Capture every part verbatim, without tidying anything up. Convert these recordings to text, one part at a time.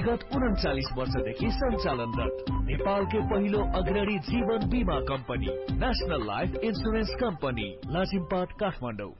विगत उन्चालिस वर्षदेखि सञ्चालनरत नेपालकै पहिलो अग्रणी जीवन बीमा company national life insurance company Lazimpat Kathmandu.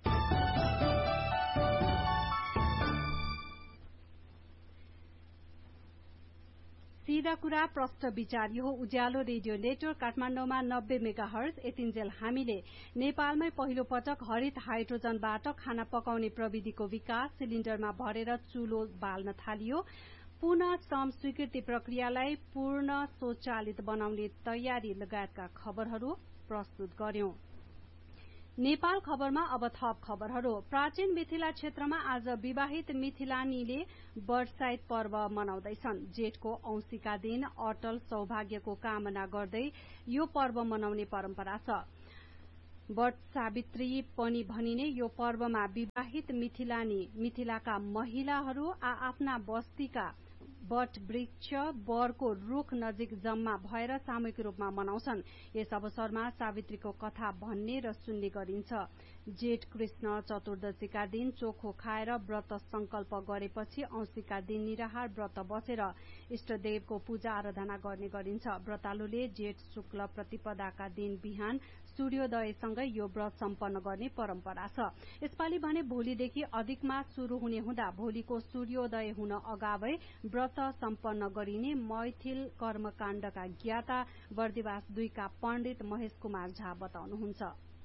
सीधा कुरा प्रश्न विचार यो उज्यालो रेडियो नेटवर्क काठमाडौँमा नब्बे मेगा हर्ज यतिन्जेल हामीले नेपालमै पहिलो पटक हरित हाइड्रोजनबाट खाना पकाउने प्रविधिको विकास, सिलिण्डरमा भरेर चुलो बाल्न थालियो, पुनः श्रम स्वीकृति प्रक्रियालाई पूर्ण स्वचालित बनाउने तयारी लगायतका खबरहरू प्रस्तुत गर्यौं। नेपाल खबरमा अब थप खबरहरू। प्राचीन मिथिला क्षेत्रमा आज विवाहित मिथिलानीले बर्साइत पर्व मनाउँदैछन्। जेठको औंसीका दिन अटल सौभाग्यको कामना गर्दै यो पर्व मनाउने परम्परा छ। वट सावित्री पनि भनिने यो पर्वमा विवाहित मिथिलानी मिथिलाका महिलाहरू आ आफ्ना बस्तीका वट वृक्ष बरको रूख नजिक जम्मा भएर सामूहिक रूपमा मनाउँछन्। यस अवसरमा सावित्रीको कथा भन्ने र सुन्ने गरिन्छ। जेठ कृष्ण चतुर्दशीका दिन चोखो खाएर व्रत संकल्प गरेपछि औंसीका दिन निराहार व्रत बसेर इष्टदेवको पूजा आराधना गर्ने गरिन्छ। व्रतालुले जेठ शुक्ल प्रतिपदाका दिन बिहान सूर्योदयसँगै यो व्रत सम्पन्न गर्ने परम्परा छ। यसपालि भने भोलिदेखि अधिक मास शुरू हुने हुँदा भोलिको सूर्योदय हुन अगावै व्रत सम्पन्न गरिने मैथिल कर्मकाण्डका ज्ञाता बर्दिवास दुईका पण्डित महेश कुमार झा बताउनुहुन्छ।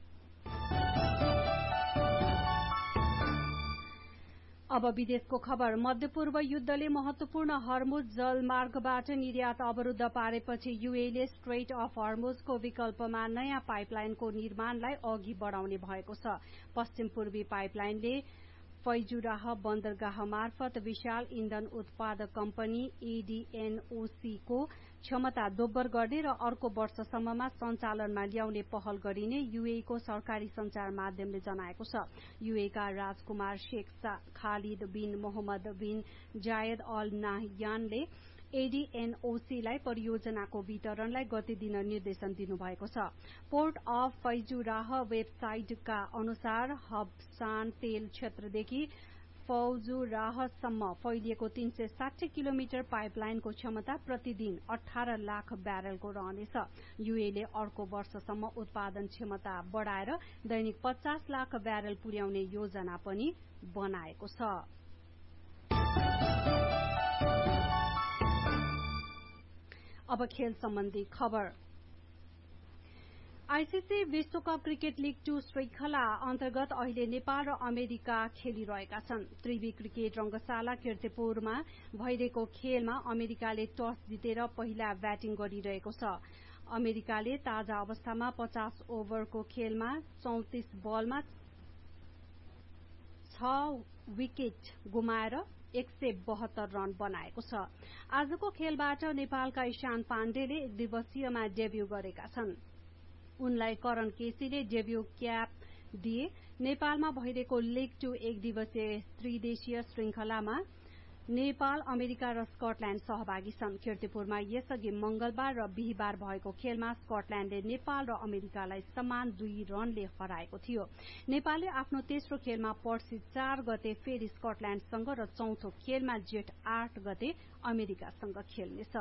अब विदेशको खबर। मध्यपूर्व युद्धले महत्वपूर्ण हर्मुज जलमार्गबाट निर्यात अवरुद्ध पारेपछि यूएले स्ट्रेट अफ हर्मुजको विकल्पमा नयाँ पाइपलाइनको निर्माणलाई अघि बढ़ाउने भएको छ। पश्चिम पूर्वी पाइपलाइनले फैजुराह बन्दरगाह मार्फत विशाल इन्धन उत्पादक कम्पनी एडीएनओसी को क्षमता दोब्बर गर्ने र अर्को वर्षसम्ममा सञ्चालनमा ल्याउने पहल गरिने यूए को सरकारी संचार माध्यमले जनाएको छ। यूए का राजकुमार शेख खालिद बिन मोहम्मद बिन जायद अल नाहयानले एडीएनओसी लाई परियोजनाको वितरणलाई गति दिन निर्देशन दिनुभएको छ। पोर्ट अफ फैजुराह वेबसाइटका अनुसार हब्सान तेल क्षेत्रदेखि फौजुराहसम्म फैलिएको तीन सय साठी किलोमिटर पाइपलाइनको क्षमता प्रतिदिन अठार लाख ब्यारेलको रहनेछ। यूएले अर्को वर्षसम्म उत्पादन क्षमता बढ़ाएर दैनिक पचास लाख ब्यारेल पुर्याउने योजना पनि बनाएको छ। अब खेल सम्बन्धी खबर। आईसीसी विश्वकप क्रिकेट लीग टू श्रृंखला अन्तर्गत अहिले नेपाल र अमेरिका खेलिरहेका छन्। त्रिवी क्रिकेट रंगशाला कीर्तिपुरमा भइरहेको खेलमा अमेरिकाले टस जितेर पहिला ब्याटिङ गरिरहेको छ। अमेरिकाले ताजा अवस्थामा पचास ओभरको खेलमा चौतिस बलमा छ विकेट गुमाएर एक सय बहत्तर रन बनाएको छ। आजको खेलबाट नेपालका ईशान पाण्डेले एक दिवसीयमा डेब्यू गरेका छन्। उनलाई करण केसीले डेब्यू क्याप दिए। नेपालमा भइरहेको लीग टू एक दिवसीय त्रिदेशीय श्रृंखलामा नेपाल, अमेरिका र स्कटल्याण्ड सहभागी छन्। कीर्तिपुरमा यसअघि मंगलबार र बिहिबार भएको खेलमा स्कटल्याण्डले नेपाल र अमेरिकालाई समान दुई रनले हराएको थियो। नेपालले आफ्नो तेस्रो खेलमा पर्सि चार गते फेरि स्कटल्याण्डसँग र चौथो खेलमा जेठ आठ गते अमेरिकासँग खेल्नेछ।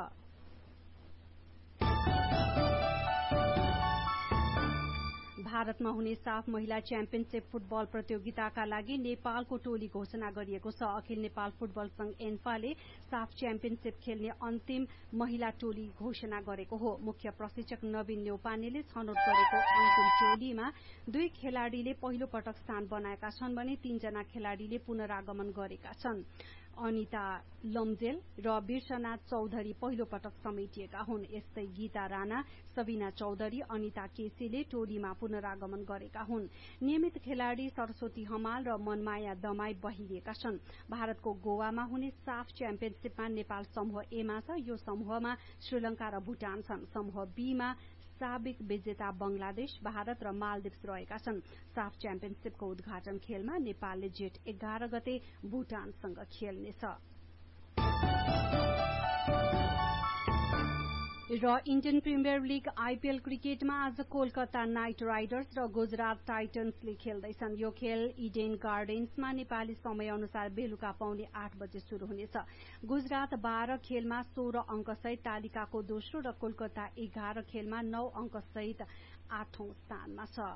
भारतमा हुने साफ महिला च्याम्पियनशीप फुटबल प्रतियोगिताका लागि नेपालको टोली घोषणा गरिएको छ। अखिल नेपाल फुटबल संघ एन्फाले साफ च्याम्पियनशीप खेल्ने अन्तिम महिला टोली घोषणा गरेको हो। मुख्य प्रशिक्षक नवीन न्यौपानेले छनौट गरेको अन्तिम टोलीमा दुई खेलाड़ीले पहिलो पटक स्थान बनाएका छन् भने तीनजना खेलाड़ीले पुनरागमन गरेका छन्। अनिता लम्जेल र बिर्सनाथ चौधरी पहिलो पटक समेटिएका हुन्। यस्तै गीता राणा, सबिना चौधरी, अनिता केसीले टोलीमा पुनरागमन गरेका हुन्। नियमित खेलाड़ी सरस्वती हमाल र मनमाया दमाई बहिरिएका छन्। भारतको गोवामा हुने साफ च्याम्पियनशीपमा नेपाल समूह ए मा छ। यो समूहमा श्रीलंका र भूटान छन्। समूह बी मा साबिक विजेता बंगलादेश, भारत र मालदिप्स रहेका छन्। साफ च्याम्पियनशीपको उद्घाटन खेलमा नेपालले जेठ एघार गते भूटानसँग खेल्नेछ। र इन्डियन प्रिमियर लीग आईपीएल क्रिकेटमा आज कोलकाता नाइट राइडर्स र गुजरात टाइटन्सले खेल्दैछन्। यो खेल इडेन गार्डन्समा नेपाली समय अनुसार बेलुका पाउने आठ बजे शुरू हुनेछ। गुजरात बाह्र खेलमा सोह्र अंक सहित तालिकाको दोस्रो र कोलकाता एघार खेलमा नौ अंक सहित आठौं स्थानमा छ।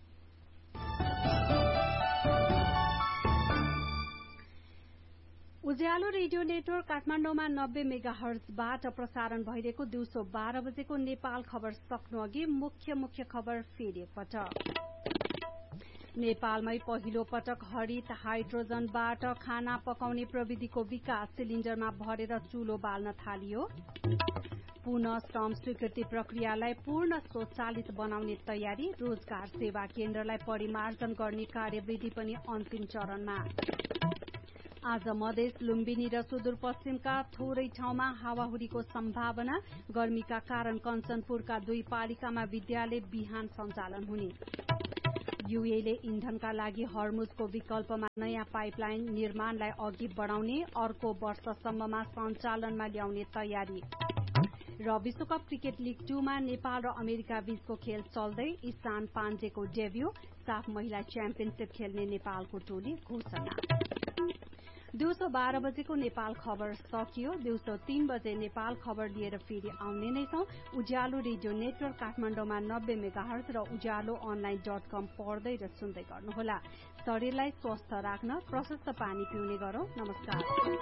उज्यालो रेडियो नेटवर्क काठमाडौँमा नब्बे मेगा हर्जबाट प्रसारण भइरहेको दिउँसो बाह्र बजेको नेपाल खबर सक्नु अघि मुख्य मुख्य खबर फेरि एकपटक। नेपालमै पहिलो पटक हरित हाइड्रोजनबाट खाना पकाउने प्रविधिको विकास, सिलिण्डरमा भरेर चुलो बाल्न थालियो। पुनः श्रम स्वीकृति प्रक्रियालाई पूर्ण स्वचालित बनाउने तयारी, रोजगार सेवा केन्द्रलाई परिमार्जन गर्ने कार्यविधि पनि अन्तिम चरणमा। आज मधेस, लुम्बिनी र सुदूरपश्चिमका थोरै ठाउँमा हावाहुरीको सम्भावना, गर्मीका कारण कञ्चनपुरका दुई पालिकामा विद्यालय बिहान सञ्चालन हुने। यूएले इन्धनका लागि हर्मुजको विकल्पमा नयाँ पाइपलाइन निर्माणलाई अघि बढाउने, अर्को वर्षसम्ममा सञ्चालनमा ल्याउने तयारी। र विश्वकप क्रिकेट लीग टूमा नेपाल र अमेरिका बीचको खेल चल्दै, इशान पाण्डेको डेब्यू, साफ महिला च्याम्पियनशीप खेल्ने नेपालको टोली घोषणा। दिउँसो बाह्र बजेको नेपाल खबर सकियो। दिउँसो तीन बजे नेपाल खबर लिएर फेरि आउने नै छौं। उज्यालो रेडियो नेटवर्क काठमाडौँमा नब्बे मेगा हर्ज र उज्यालो अनलाइन डट कम पढ्दै र सुन्दै गर्नुहोला। शरीरलाई स्वस्थ राख्न प्रशस्त पानी पिउने गरौं। नमस्कार।